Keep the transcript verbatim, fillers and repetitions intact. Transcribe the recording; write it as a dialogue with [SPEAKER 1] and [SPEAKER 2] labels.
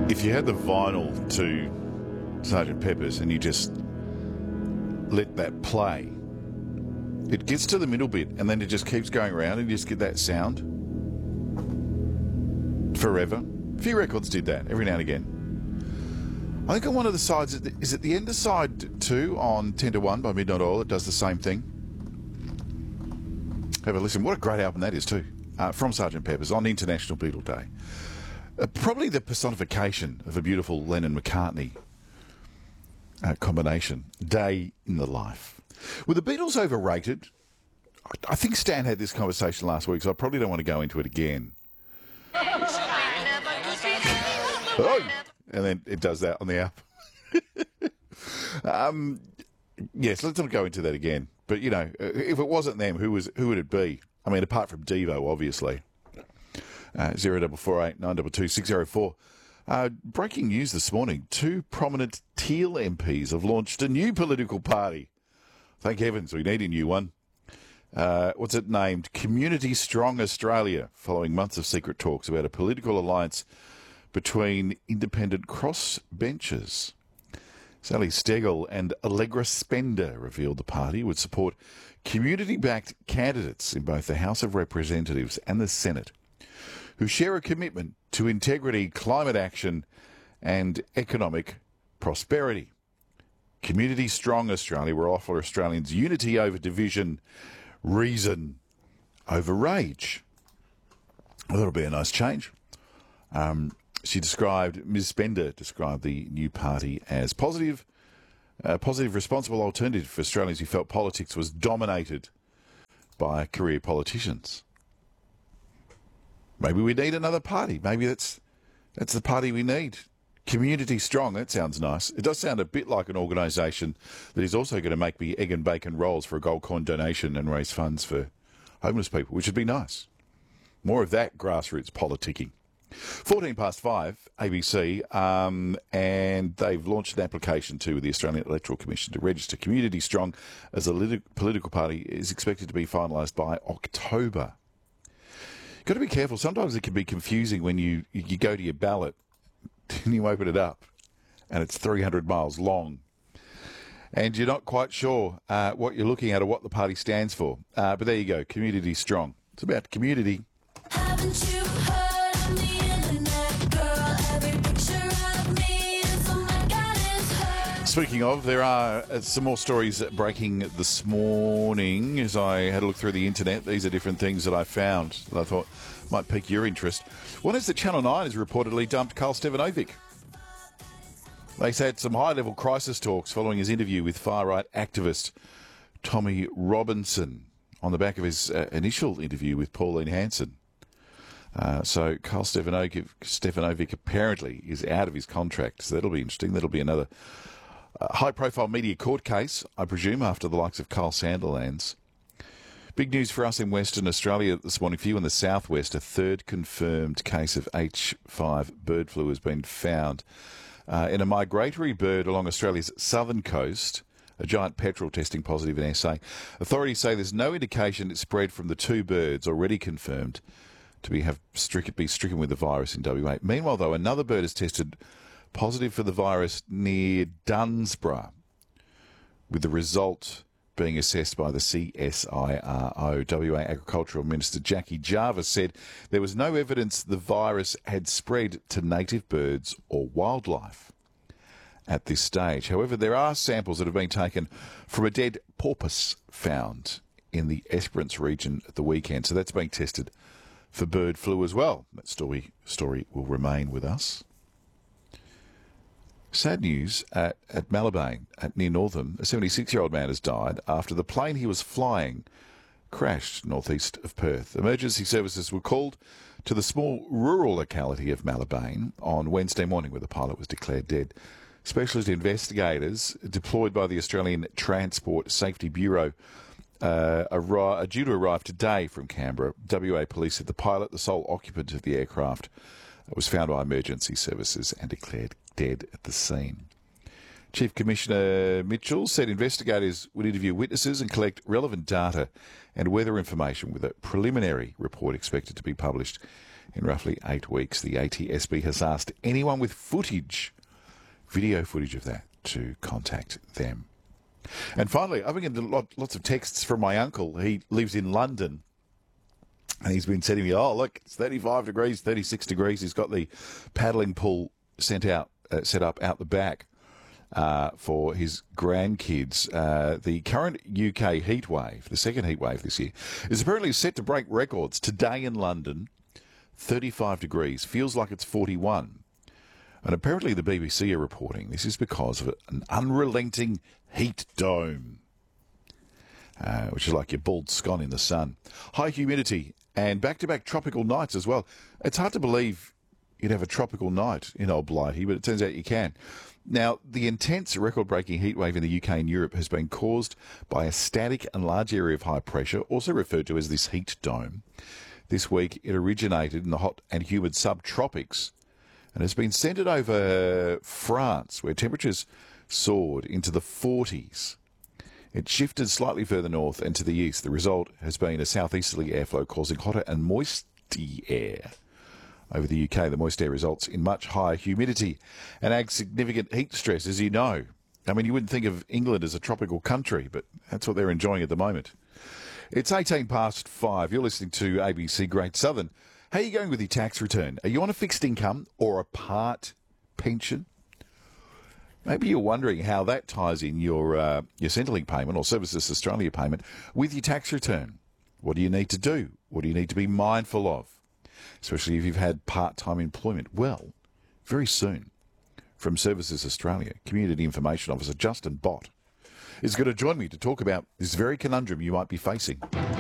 [SPEAKER 1] If you had the vinyl to Sergeant Pepper's and you just let that play, it gets to the middle bit and then it just keeps going around and you just get that sound forever. A few records did that every now and again. I think on one of the sides, is it the end of side two on ten to one by Midnight Oil? It does the same thing. Have a listen. What a great album that is too. Uh, from Sergeant Pepper's on International Beatle Day. Uh, probably the personification of a beautiful Lennon-McCartney uh, combination. Day in the life. Were the Beatles overrated? I, I think Stan had this conversation last week, so I probably don't want to go into it again. Oh, and then it does that on the app. um, yes, let's not go into that again. But, you know, if it wasn't them, who was who would it be? I mean, apart from Devo, obviously. Uh, zero double four eight nine two two six zero four. Uh, breaking news this morning. Two prominent Teal M Ps have launched a new political party. Thank heavens, we need a new one. Uh, what's it named? Community Strong Australia, following months of secret talks about a political alliance between independent crossbenchers. Sally Steggall and Allegra Spender revealed the party would support community-backed candidates in both the House of Representatives and the Senate, who share a commitment to integrity, climate action and economic prosperity. Community Strong Australia will offer Australians unity over division, reason over rage. Well, that'll be a nice change. Um, she described, Miz Spender described the new party as positive, a positive, responsible alternative for Australians who felt politics was dominated by career politicians. Maybe we need another party. Maybe that's that's the party we need. Community Strong, that sounds nice. It does sound a bit like an organisation that is also going to make me egg and bacon rolls for a gold coin donation and raise funds for homeless people, which would be nice. More of that grassroots politicking. fourteen past five, A B C, um, and they've launched an application to the Australian Electoral Commission to register Community Strong as a lit- political party. Is expected to be finalised by October. Got to be careful. Sometimes it can be confusing when you, you go to your ballot and you open it up and it's three hundred miles long and you're not quite sure uh, what you're looking at or what the party stands for. Uh, but there you go, Community Strong. It's about community.
[SPEAKER 2] Haven't you heard on the internet, girl? Every picture of me is, oh my God, it's her.
[SPEAKER 1] Speaking of, there are uh, some more stories breaking this morning as I had a look through the internet. These are different things that I found that I thought might pique your interest. One is that Channel nine has reportedly dumped Carl Stevanovic. They had some high-level crisis talks following his interview with far-right activist Tommy Robinson on the back of his uh, initial interview with Pauline Hanson. Uh, so Carl Stevanovic, Stevanovic apparently is out of his contract, so that'll be interesting. That'll be another uh, high-profile media court case, I presume, after the likes of Carl Sanderlands. Big news for us in Western Australia this morning. For you in the southwest, a third confirmed case of H five bird flu has been found uh, in a migratory bird along Australia's southern coast. A giant petrel testing positive in S A. Authorities say there's no indication it spread from the two birds already confirmed to be have stricken, be stricken with the virus in W A. Meanwhile, though, another bird is tested positive for the virus near Dunsborough, with the result being assessed by the C S I R O. W A Agricultural Minister Jackie Jarvis said there was no evidence the virus had spread to native birds or wildlife at this stage. However, there are samples that have been taken from a dead porpoise found in the Esperance region at the weekend. So that's being tested for bird flu as well. That story story will remain with us. Sad news at, at Malabane, at near Northam. A seventy-six-year-old man has died after the plane he was flying crashed northeast of Perth. Emergency services were called to the small rural locality of Malabane on Wednesday morning, where the pilot was declared dead. Specialist investigators deployed by the Australian Transport Safety Bureau uh, arri- are due to arrive today from Canberra. W A Police said the pilot, the sole occupant of the aircraft, was found by emergency services and declared dead at the scene. Chief Commissioner Mitchell said investigators would interview witnesses and collect relevant data and weather information, with a preliminary report expected to be published in roughly eight weeks. The A T S B has asked anyone with footage, video footage of that, to contact them. And finally, I've been getting lot, lots of texts from my uncle. He lives in London. And he's been sending me, oh, look, it's thirty-five degrees, thirty-six degrees. He's got the paddling pool sent out, uh, set up out the back uh, for his grandkids. Uh, the current U K heat wave, the second heat wave this year, is apparently set to break records. Today in London, thirty-five degrees. Feels like it's forty-one. And apparently the B B C are reporting this is because of an unrelenting heat dome. Uh, which is like your bald scone in the sun. High humidity and back-to-back tropical nights as well. It's hard to believe you'd have a tropical night in Old Blighty, but it turns out you can. Now, the intense record-breaking heat wave in the U K and Europe has been caused by a static and large area of high pressure, also referred to as this heat dome. This week, it originated in the hot and humid subtropics and has been centred over France, where temperatures soared into the forties. It shifted slightly further north and to the east. The result has been a southeasterly airflow causing hotter and moisty air over the U K. The moist air results in much higher humidity and adds significant heat stress, as you know. I mean, you wouldn't think of England as a tropical country, but that's what they're enjoying at the moment. It's eighteen past five. You're listening to A B C Great Southern. How are you going with your tax return? Are you on a fixed income or a part pension? Maybe you're wondering how that ties in your uh, your Centrelink payment or Services Australia payment with your tax return. What do you need to do? What do you need to be mindful of? Especially if you've had part-time employment. Well, very soon, from Services Australia, Community Information Officer Justin Bott is going to join me to talk about this very conundrum you might be facing.